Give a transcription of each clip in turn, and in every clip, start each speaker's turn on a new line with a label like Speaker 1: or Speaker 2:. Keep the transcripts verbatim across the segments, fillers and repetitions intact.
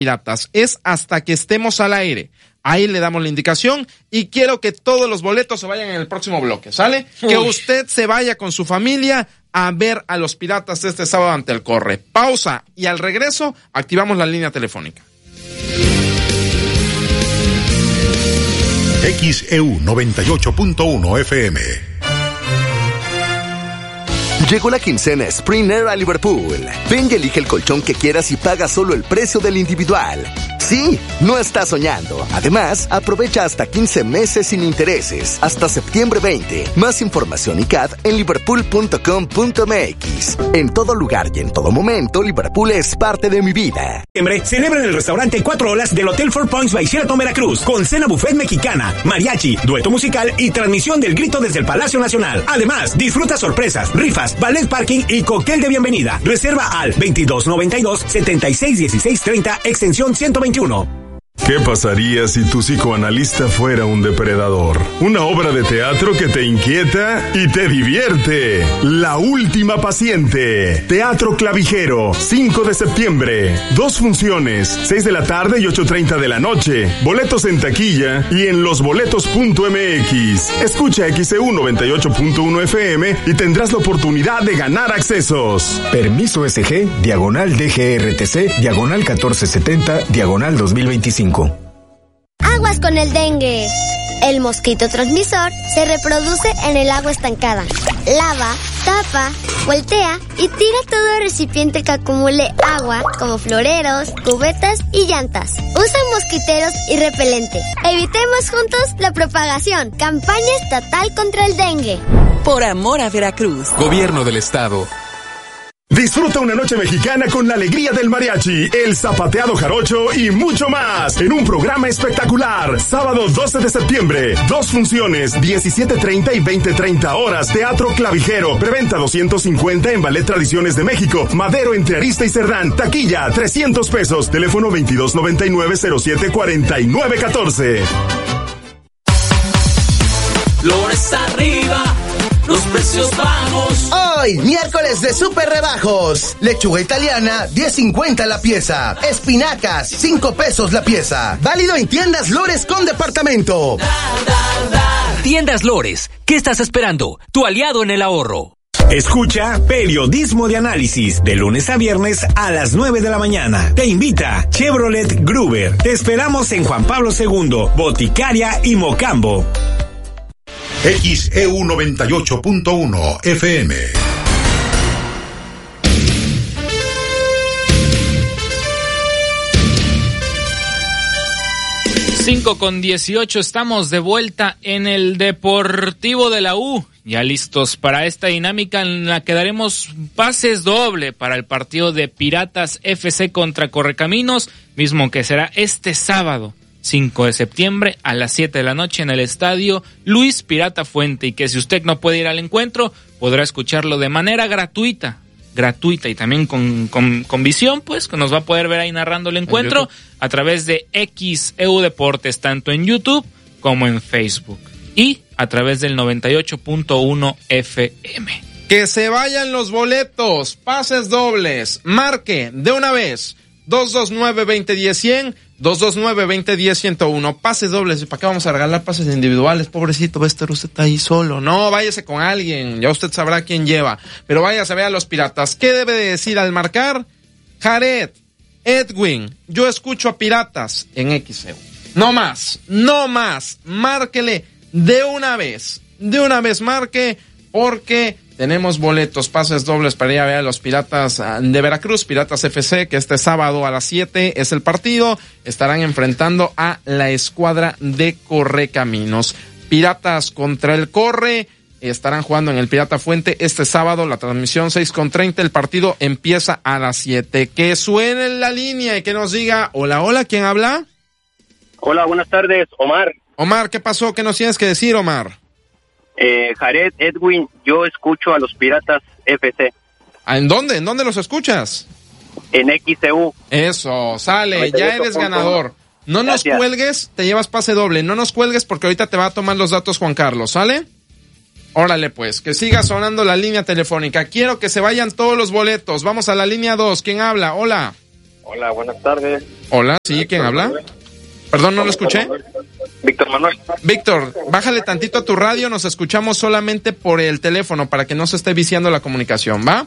Speaker 1: Piratas. Es hasta que estemos al aire. Ahí le damos la indicación y quiero que todos los boletos se vayan en el próximo bloque, ¿sale? Uy. Que usted se vaya con su familia a ver a los Piratas este sábado ante el Corre. Pausa y al regreso activamos la línea telefónica.
Speaker 2: X E U noventa y ocho punto uno F M.
Speaker 3: Llegó la quincena Sprinter a Liverpool. Ven y elige el colchón que quieras y paga solo el precio del individual. Sí, no estás soñando. Además, aprovecha hasta quince meses sin intereses, hasta septiembre veinte. Más información y C A D en liverpool punto com punto m x. En todo lugar y en todo momento, Liverpool es parte de mi vida.
Speaker 4: Celebra en el restaurante Cuatro Olas del Hotel Four Points by Sheraton Veracruz, con cena buffet mexicana, mariachi, dueto musical y transmisión del grito desde el Palacio Nacional. Además, disfruta sorpresas, rifas, ballet parking y cóctel de bienvenida. Reserva al veintidós noventa y dos, setenta y seis dieciséis treinta, extensión ciento veintiuno.
Speaker 5: ¿Qué pasaría si tu psicoanalista fuera un depredador? Una obra de teatro que te inquieta y te divierte. La última paciente. Teatro Clavijero, cinco de septiembre. Dos funciones, seis de la tarde y ocho treinta de la noche. Boletos en taquilla y en losboletos punto m x. Escucha X E U noventa y ocho punto uno F M y tendrás la oportunidad de ganar accesos.
Speaker 6: Permiso S G, diagonal D G R T C, diagonal catorce setenta, diagonal dos mil veinticinco.
Speaker 7: Aguas con el dengue. El mosquito transmisor se reproduce en el agua estancada. Lava, tapa, voltea y tira todo recipiente que acumule agua, como floreros, cubetas y llantas. Usa mosquiteros y repelente. Evitemos juntos la propagación. Campaña estatal contra el dengue.
Speaker 8: Por amor a Veracruz.
Speaker 9: Gobierno del Estado.
Speaker 5: Disfruta una noche mexicana con la alegría del mariachi, el zapateado jarocho y mucho más en un programa espectacular. Sábado doce de septiembre, dos funciones, diecisiete treinta y veinte treinta horas, Teatro Clavijero. Preventa doscientos cincuenta en Ballet Tradiciones de México, Madero entre Arista y Cerdán. Taquilla trescientos pesos. Teléfono veintidós noventa y nueve, cero siete cuarenta y nueve catorce.
Speaker 10: Flores arriba, los precios bajos.
Speaker 11: Hoy, miércoles de super rebajos. Lechuga italiana, diez cincuenta la pieza. Espinacas, cinco pesos la pieza. Válido en Tiendas Lores con departamento.
Speaker 10: Da, da, da.
Speaker 12: Tiendas Lores, ¿qué estás esperando? Tu aliado en el ahorro.
Speaker 4: Escucha Periodismo de Análisis de lunes a viernes a las nueve de la mañana. Te invita Chevrolet Gruber. Te esperamos en Juan Pablo segundo, Boticaria y Mocambo.
Speaker 2: X E U noventa y ocho punto uno F M.
Speaker 13: cinco con dieciocho, estamos de vuelta en el Deportivo de la U, ya listos para esta dinámica en la que daremos pases doble para el partido de Piratas F C contra Correcaminos, mismo que será este sábado cinco de septiembre a las siete de la noche en el estadio Luis Pirata Fuente, y que si usted no puede ir al encuentro podrá escucharlo de manera gratuita, gratuita y también con, con, con visión, pues que nos va a poder ver ahí narrando el encuentro a través de X E U Deportes, tanto en YouTube como en Facebook y a través del noventa y ocho punto uno F M.
Speaker 1: Que se vayan los boletos, pases dobles, marque de una vez dos dos nueve, veinte diez, cien, dos dos nueve, veinte diez, ciento uno. Pases dobles. ¿Para qué vamos a regalar pases individuales? Pobrecito, va a estar usted ahí solo. No, váyase con alguien. Ya usted sabrá quién lleva. Pero váyase a ver a los Piratas. ¿Qué debe de decir al marcar? Jared, Edwin, yo escucho a Piratas en X E U. No más, no más. Márquele de una vez. De una vez marque, porque tenemos boletos, pases dobles para ir a ver a los Piratas de Veracruz, Piratas F C, que este sábado a las siete es el partido. Estarán enfrentando a la escuadra de Correcaminos. Piratas contra el Corre, estarán jugando en el Pirata Fuente este sábado. La transmisión seis con treinta, el partido empieza a las siete. Que suene en la línea y que nos diga, hola, hola, ¿quién habla?
Speaker 14: Hola, buenas tardes, Omar.
Speaker 1: Omar, ¿qué pasó? ¿Qué nos tienes que decir, Omar?
Speaker 14: Eh, Jared, Edwin, yo escucho a los Piratas F C.
Speaker 1: ¿En dónde? ¿En dónde los escuchas?
Speaker 14: En X E U.
Speaker 1: Eso, sale, ya eres ganador. No nos
Speaker 14: Gracias.
Speaker 1: cuelgues, te llevas pase doble. No nos cuelgues porque ahorita te va a tomar los datos Juan Carlos, ¿sale? Órale pues, que siga sonando la línea telefónica. Quiero que se vayan todos los boletos. Vamos a la línea dos. ¿Quién habla? Hola.
Speaker 14: Hola, buenas tardes.
Speaker 1: Hola, ¿sí? ¿Quién habla? Perdón, no lo escuché.
Speaker 14: Víctor Manuel.
Speaker 1: Víctor, bájale tantito a tu radio, nos escuchamos solamente por el teléfono para que no se esté viciando la comunicación, ¿va?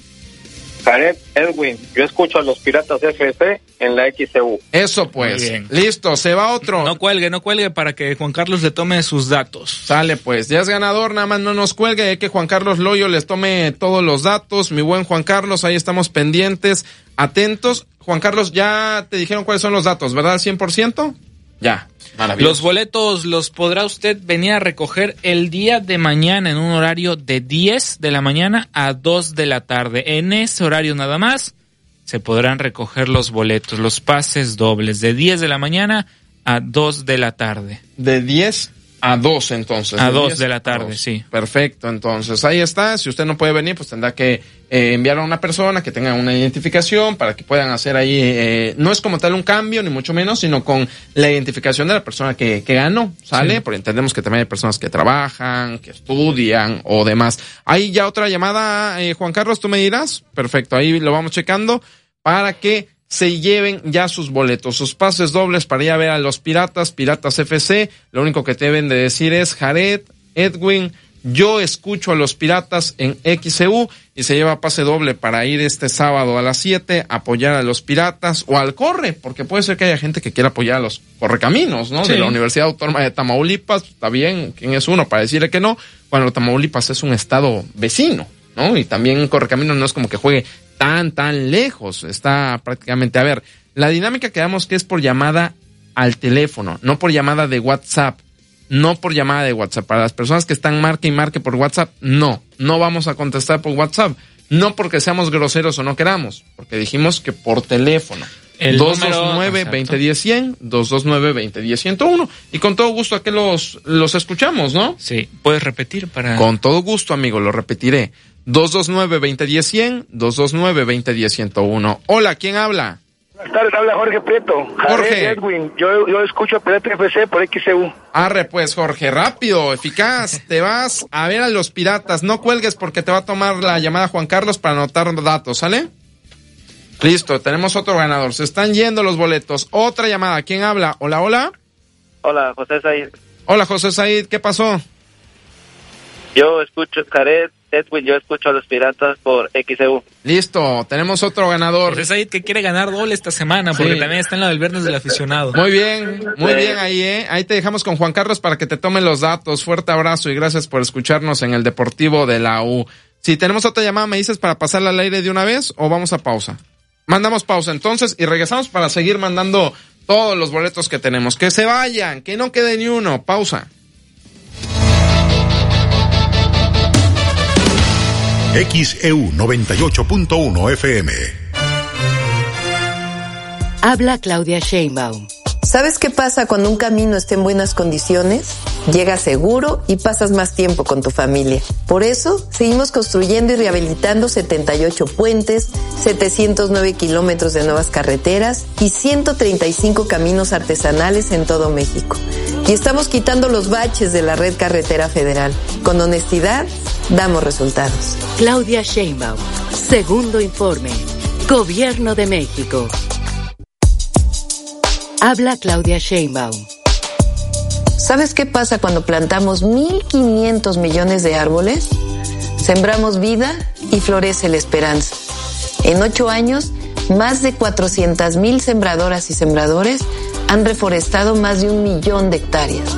Speaker 14: Jared, Edwin, yo escucho a los Piratas F C en la X C U.
Speaker 1: Eso pues, listo, se va otro.
Speaker 13: No cuelgue, no cuelgue para que Juan Carlos le tome sus datos.
Speaker 1: Sale pues, ya es ganador, nada más no nos cuelgue, hay que Juan Carlos Loyo les tome todos los datos, mi buen Juan Carlos, ahí estamos pendientes, atentos. Juan Carlos, ya te dijeron cuáles son los datos, ¿verdad? ¿cien por ciento? Ya, maravilloso.
Speaker 13: Los boletos los podrá usted venir a recoger el día de mañana en un horario de diez de la mañana a dos de la tarde. En ese horario nada más se podrán recoger los boletos, los pases dobles, de diez de la mañana a dos de la tarde.
Speaker 1: De diez a dos entonces.
Speaker 13: A dos de la tarde, sí.
Speaker 1: Perfecto, entonces ahí está. Si usted no puede venir, pues tendrá que eh, enviar a una persona que tenga una identificación para que puedan hacer ahí, eh, no es como tal un cambio, ni mucho menos, sino con la identificación de la persona que, que ganó, ¿sale? Sí. Porque entendemos que también hay personas que trabajan, que estudian o demás. Ahí ya otra llamada, eh, Juan Carlos, tú me dirás. Perfecto, ahí lo vamos checando para que se lleven ya sus boletos, sus pases dobles para ir a ver a los Piratas, Piratas F C. Lo único que deben de decir es: Jared, Edwin, yo escucho a los Piratas en X C U, y se lleva pase doble para ir este sábado a las siete, apoyar a los Piratas o al Corre, porque puede ser que haya gente que quiera apoyar a los Correcaminos, ¿no? Sí. De la Universidad Autónoma de Tamaulipas. Está bien, ¿quién es uno para decirle que no? Cuando Tamaulipas es un estado vecino, ¿no? Y también Correcaminos no es como que juegue tan, tan lejos, está prácticamente, a ver, la dinámica que damos que es por llamada al teléfono, no por llamada de WhatsApp, no por llamada de WhatsApp, para las personas que están marque y marque por WhatsApp, no, no vamos a contestar por WhatsApp, no porque seamos groseros o no queramos, porque dijimos que por teléfono. El dos dos nueve, veinte diez, cien, dos dos nueve, veinte diez, ciento uno. Y con todo gusto aquí los, los escuchamos, ¿no?
Speaker 13: Sí, puedes repetir para...
Speaker 1: Con todo gusto, amigo, lo repetiré. dos dos nueve, veinte diez, cien, dos dos nueve, veinte diez, ciento uno. Hola, ¿quién habla?
Speaker 9: Buenas tardes, habla Jorge Prieto.
Speaker 1: Jorge.
Speaker 9: Edwin, yo, yo escucho a Pirata F C por X C U.
Speaker 1: Arre, pues, Jorge, rápido, eficaz, te vas a ver a los Piratas, no cuelgues porque te va a tomar la llamada Juan Carlos para anotar datos, ¿sale? Listo, tenemos otro ganador, se están yendo los boletos. Otra llamada, ¿quién habla? Hola, hola.
Speaker 15: Hola, José Said.
Speaker 1: Hola, José Said, ¿qué pasó?
Speaker 15: Yo escucho, Jared, Edwin, yo escucho a los Piratas por X C U.
Speaker 1: Listo, tenemos otro ganador.
Speaker 13: José Said que quiere ganar doble esta semana, porque sí, también está en la del viernes del aficionado.
Speaker 1: Muy bien, muy sí. bien ahí, ¿eh? Ahí te dejamos con Juan Carlos para que te tome los datos. Fuerte abrazo y gracias por escucharnos en el Deportivo de la U. Si tenemos otra llamada, ¿me dices para pasarla al aire de una vez o vamos a pausa? Mandamos pausa entonces y regresamos para seguir mandando todos los boletos que tenemos. Que se vayan, que no quede ni uno. Pausa.
Speaker 2: X E U noventa y ocho punto uno F M.
Speaker 16: Habla Claudia Sheinbaum.
Speaker 17: ¿Sabes qué pasa cuando un camino está en buenas condiciones? Llegas seguro y pasas más tiempo con tu familia. Por eso, seguimos construyendo y rehabilitando setenta y ocho puentes, setecientos nueve kilómetros de nuevas carreteras y ciento treinta y cinco caminos artesanales en todo México. Y estamos quitando los baches de la red carretera federal. Con honestidad, damos resultados.
Speaker 16: Claudia Sheinbaum. Segundo informe. Gobierno de México. Habla Claudia Sheinbaum.
Speaker 17: ¿Sabes qué pasa cuando plantamos mil quinientos millones de árboles? Sembramos vida y florece la esperanza. En ocho años, más de cuatrocientas mil sembradoras y sembradores han reforestado más de un millón de hectáreas.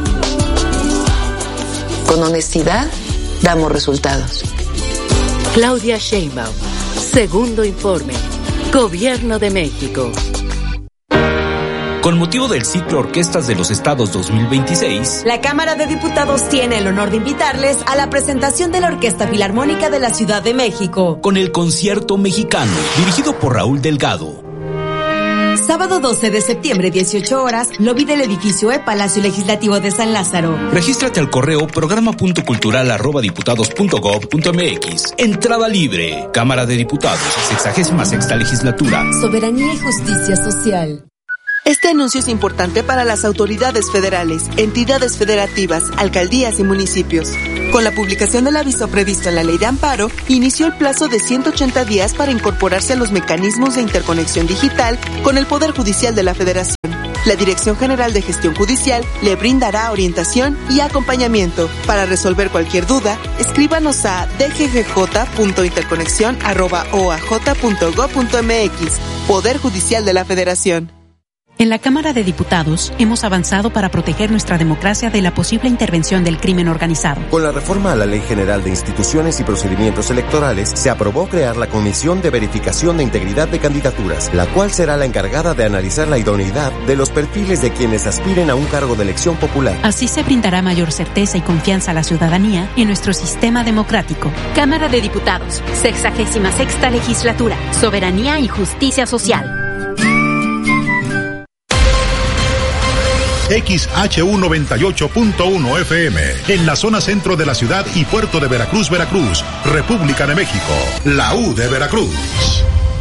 Speaker 17: Con honestidad, damos resultados.
Speaker 16: Claudia Sheinbaum. Segundo informe. Gobierno de México.
Speaker 12: Con motivo del ciclo Orquestas de los Estados dos mil veintiséis,
Speaker 18: la Cámara de Diputados tiene el honor de invitarles a la presentación de la Orquesta Filarmónica de la Ciudad de México,
Speaker 12: con el Concierto Mexicano, dirigido por Raúl Delgado.
Speaker 18: Sábado doce de septiembre, dieciocho horas, lobby del edificio E, Palacio Legislativo de San Lázaro.
Speaker 12: Regístrate al correo programa.cultural arroba diputados punto gob punto mx. Entrada libre. Cámara de Diputados, sexagésima sexta legislatura.
Speaker 18: Soberanía y justicia social.
Speaker 19: Este anuncio es importante para las autoridades federales, entidades federativas, alcaldías y municipios. Con la publicación del aviso previsto en la Ley de Amparo, inició el plazo de ciento ochenta días para incorporarse a los mecanismos de interconexión digital con el Poder Judicial de la Federación. La Dirección General de Gestión Judicial le brindará orientación y acompañamiento. Para resolver cualquier duda, escríbanos a d g g j punto interconexión arroba o a j punto gob punto m x. Poder Judicial de la Federación.
Speaker 20: En la Cámara de Diputados hemos avanzado para proteger nuestra democracia de la posible intervención del crimen organizado.
Speaker 21: Con la reforma a la Ley General de Instituciones y Procedimientos Electorales, se aprobó crear la Comisión de Verificación de Integridad de Candidaturas, la cual será la encargada de analizar la idoneidad de los perfiles de quienes aspiren a un cargo de elección popular.
Speaker 20: Así se brindará mayor certeza y confianza a la ciudadanía en nuestro sistema democrático.
Speaker 22: Cámara de Diputados, sexagésima sexta legislatura, soberanía y justicia social.
Speaker 2: X H U noventa y ocho punto uno F M, en la zona centro de la ciudad y puerto de Veracruz, Veracruz, República de México, la U de Veracruz.